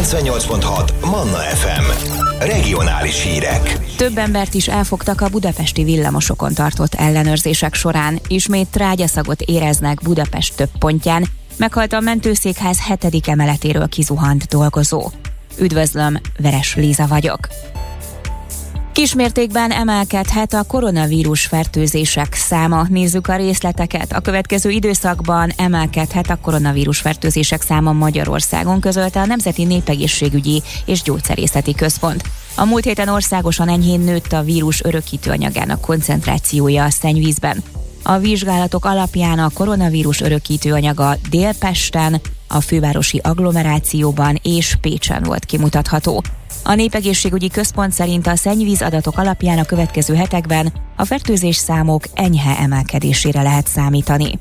98.6 Manna FM. Regionális hírek. Több embert is elfogtak a budapesti villamosokon tartott ellenőrzések során. Ismét trágyaszagot éreznek Budapest több pontján. Meghalt a mentőszékház 7. emeletéről kizuhant dolgozó. Üdvözlöm, Veres Líza vagyok. Kismértékben emelkedhet a koronavírus fertőzések száma. Nézzük a részleteket. A következő időszakban emelkedhet a koronavírus fertőzések száma Magyarországon, közölte a Nemzeti Népegészségügyi és Gyógyszerészeti Központ. A múlt héten országosan enyhén nőtt a vírus örökítőanyagának koncentrációja a szennyvízben. A vizsgálatok alapján a koronavírus örökítőanyaga Délpesten, a fővárosi agglomerációban és Pécsen volt kimutatható. A Népegészségügyi Központ szerint a szennyvíz adatok alapján a következő hetekben a fertőzés számok enyhe emelkedésére lehet számítani.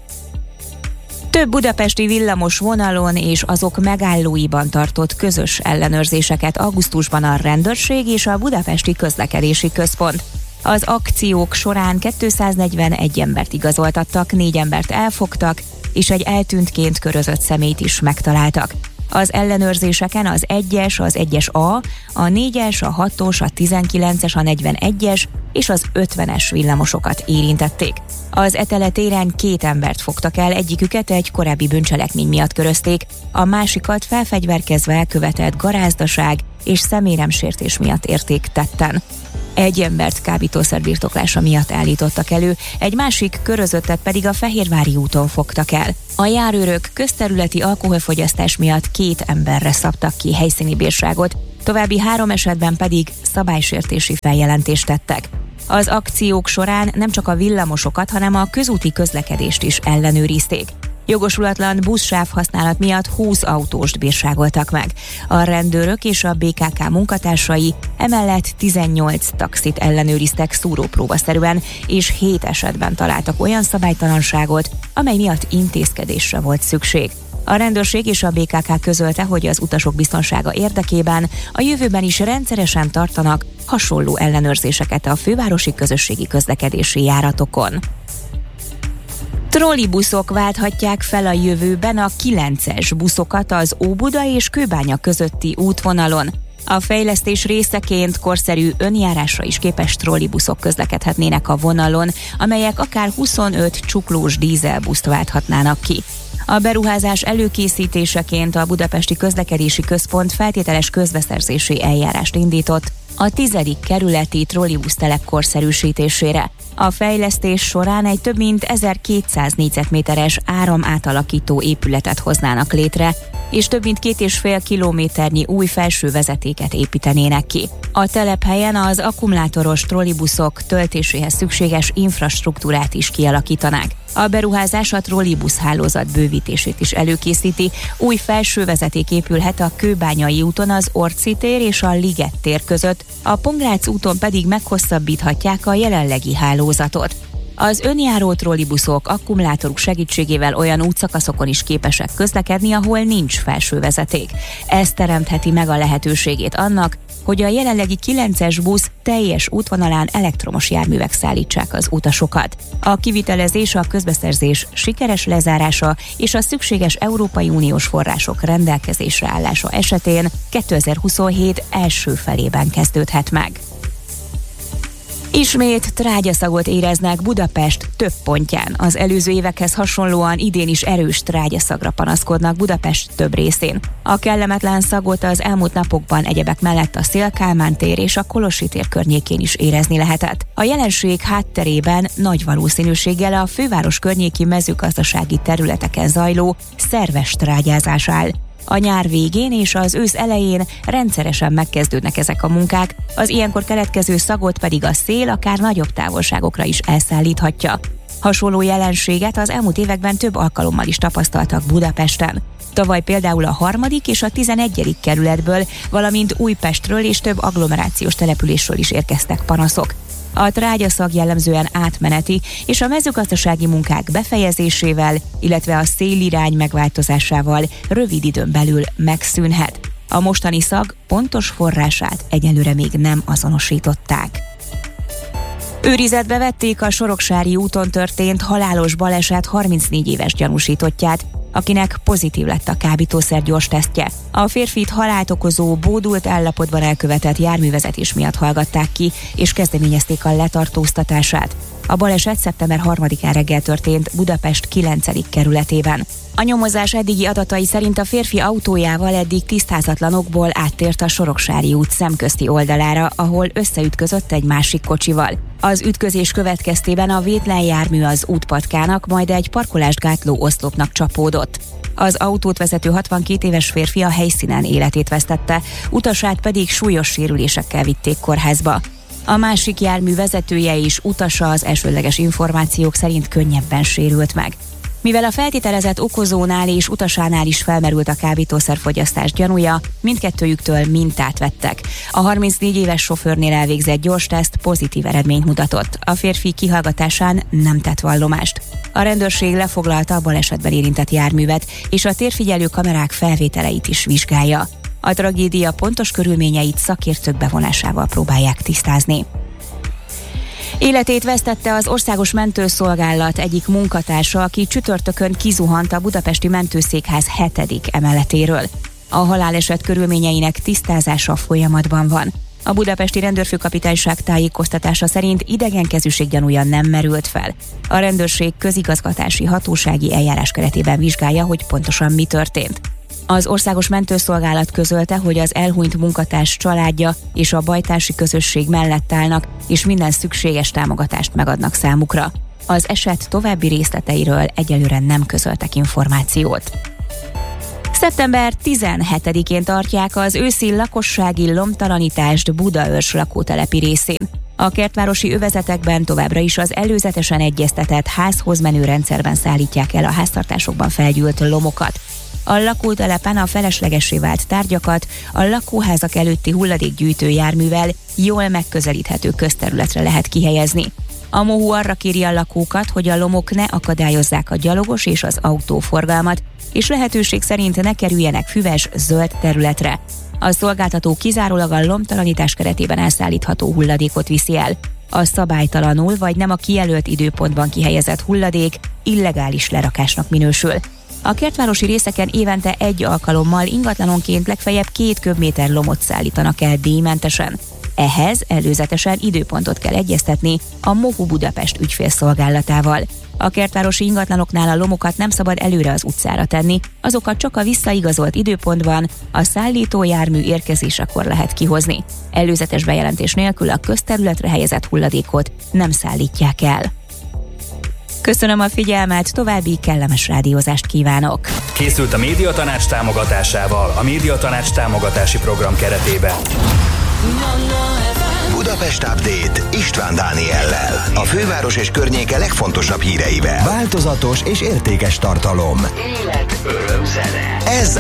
Több budapesti villamos vonalon és azok megállóiban tartott közös ellenőrzéseket augusztusban a rendőrség és a Budapesti Közlekedési Központ. Az akciók során 241 embert igazoltattak, 4 embert elfogtak, és egy eltűntként körözött személyt is megtaláltak. Az ellenőrzéseken az 1-es, az 1-es A, a 4-es, a 6-os, a 19-es, a 41-es és az 50-es villamosokat érintették. Az Etele téren 2 embert fogtak el, egyiküket egy korábbi bűncselekmény miatt körözték, a másikat felfegyverkezve elkövetett garázdaság és személynemsértés miatt érték tetten. Egy embert kábítószer birtoklása miatt állítottak elő, egy másik körözöttet pedig a Fehérvári úton fogtak el. A járőrök közterületi alkoholfogyasztás miatt 2 emberre szabtak ki helyszíni bírságot, további 3 esetben pedig szabálysértési feljelentést tettek. Az akciók során nem csak a villamosokat, hanem a közúti közlekedést is ellenőrizték. Jogosulatlan buszsáv használat miatt 20 autóst bírságoltak meg. A rendőrök és a BKK munkatársai emellett 18 taxit ellenőriztek szúrópróbaszerűen, és 7 esetben találtak olyan szabálytalanságot, amely miatt intézkedésre volt szükség. A rendőrség és a BKK közölte, hogy az utasok biztonsága érdekében a jövőben is rendszeresen tartanak hasonló ellenőrzéseket a fővárosi közösségi közlekedési járatokon. Trollibuszok válthatják fel a jövőben a 9-es buszokat az Óbuda és Kőbánya közötti útvonalon. A fejlesztés részeként korszerű önjárásra is képes trollibuszok közlekedhetnének a vonalon, amelyek akár 25 csuklós dízelbuszt válthatnának ki. A beruházás előkészítéseként a Budapesti Közlekedési Központ feltételes közbeszerzési eljárást indított a 10. kerületi trollibusztelep korszerűsítésére. A fejlesztés során egy több mint 1200 négyzetméteres áramátalakító épületet hoznának létre, és több mint 2,5 kilométernyi új felső vezetéket építenének ki. A telephelyen az akkumulátoros trollibuszok töltéséhez szükséges infrastruktúrát is kialakítanák. A beruházás a trollibusz hálózat bővítését is előkészíti, új felső vezeték épülhet a Kőbányai úton az Orczy tér és a Liget tér között, a Pongrác úton pedig meghosszabbíthatják a jelenlegi hálózatot. Az önjáró trollibuszok akkumulátoruk segítségével olyan útszakaszokon is képesek közlekedni, ahol nincs felső vezeték. Ez teremtheti meg a lehetőségét annak, hogy a jelenlegi 9-es busz teljes útvonalán elektromos járművek szállítsák az utasokat. A kivitelezés, a közbeszerzés sikeres lezárása és a szükséges Európai Uniós források rendelkezésre állása esetén 2027 első felében kezdődhet meg. Ismét trágyaszagot éreznek Budapest több pontján. Az előző évekhez hasonlóan idén is erős trágyaszagra panaszkodnak Budapest több részén. A kellemetlen szagot az elmúlt napokban egyebek mellett a Széll-Kálmán tér és a Kolossi tér környékén is érezni lehetett. A jelenség hátterében nagy valószínűséggel a főváros környéki mezőgazdasági területeken zajló szerves trágyázás áll. A nyár végén és az ősz elején rendszeresen megkezdődnek ezek a munkák, az ilyenkor keletkező szagot pedig a szél akár nagyobb távolságokra is elszállíthatja. Hasonló jelenséget az elmúlt években több alkalommal is tapasztaltak Budapesten. Tavaly például a 3. és a 11. kerületből, valamint Újpestről és több agglomerációs településről is érkeztek panaszok. A trágyaszag jellemzően átmeneti, és a mezőgazdasági munkák befejezésével, illetve a szélirány megváltozásával rövid időn belül megszűnhet. A mostani szag pontos forrását egyelőre még nem azonosították. Őrizetbe vették a Soroksári úton történt halálos baleset 34 éves gyanúsítottját. akinek pozitív lett a kábítószer gyors tesztje. A férfit halált okozó, bódult állapotban elkövetett járművezetés miatt hallgatták ki, és kezdeményezték a letartóztatását. A baleset szeptember 3-án reggel történt Budapest 9. kerületében. A nyomozás eddigi adatai szerint a férfi autójával eddig tisztázatlan okból áttért a Soroksári út szemközti oldalára, ahol összeütközött egy másik kocsival. Az ütközés következtében a vétlen jármű az útpatkának, majd egy parkolást gátló oszlopnak csapódott. Az autót vezető 62 éves férfi a helyszínen életét vesztette, utasát pedig súlyos sérülésekkel vitték kórházba. A másik jármű vezetője és utasa az elsődleges információk szerint könnyebben sérült meg. Mivel a feltételezett okozónál és utasánál is felmerült a kábítószerfogyasztás gyanúja, mindkettőjüktől mintát vettek. A 34 éves sofőrnél elvégzett gyors teszt pozitív eredményt mutatott. A férfi kihallgatásán nem tett vallomást. A rendőrség lefoglalta a balesetben érintett járművet, és a térfigyelő kamerák felvételeit is vizsgálja. A tragédia pontos körülményeit szakértők bevonásával próbálják tisztázni. Életét vesztette az Országos Mentőszolgálat egyik munkatársa, aki csütörtökön kizuhant a budapesti mentőszékház 7. emeletéről. A haláleset körülményeinek tisztázása folyamatban van. A budapesti rendőrfőkapitányság tájékoztatása szerint idegenkezűség gyanúja nem merült fel. A rendőrség közigazgatási hatósági eljárás keretében vizsgálja, hogy pontosan mi történt. Az Országos Mentőszolgálat közölte, hogy az elhunyt munkatárs családja és a bajtársi közösség mellett állnak, és minden szükséges támogatást megadnak számukra. Az eset további részleteiről egyelőre nem közöltek információt. Szeptember 17-én tartják az őszi lakossági lomtalanítást Budaörs lakótelepi részén. A kertvárosi övezetekben továbbra is az előzetesen egyeztetett házhoz menő rendszerben szállítják el a háztartásokban felgyűlt lomokat. A lakótelepen a feleslegessé vált tárgyakat a lakóházak előtti hulladékgyűjtő járművel jól megközelíthető közterületre lehet kihelyezni. A MOHU arra kéri a lakókat, hogy a lomok ne akadályozzák a gyalogos és az autóforgalmat, és lehetőség szerint ne kerüljenek füves, zöld területre. A szolgáltató kizárólag a lomtalanítás keretében elszállítható hulladékot viszi el. A szabálytalanul vagy nem a kijelölt időpontban kihelyezett hulladék illegális lerakásnak minősül. A kertvárosi részeken évente egy alkalommal ingatlanonként legfeljebb 2 köbméter lomot szállítanak el díjmentesen. Ehhez előzetesen időpontot kell egyeztetni a MOHU Budapest ügyfélszolgálatával. A kertvárosi ingatlanoknál a lomokat nem szabad előre az utcára tenni, azokat csak a visszaigazolt időpontban, a szállító jármű érkezésekor lehet kihozni. Előzetes bejelentés nélkül a közterületre helyezett hulladékot nem szállítják el. Köszönöm a figyelmet, további kellemes rádiózást kívánok! Készült a Médiatanács támogatásával, a Médiatanács támogatási program keretében. Budapest Update István Dániellel. A főváros és környéke legfontosabb híreivel. Változatos és értékes tartalom. Élet, öröm, zene. Ez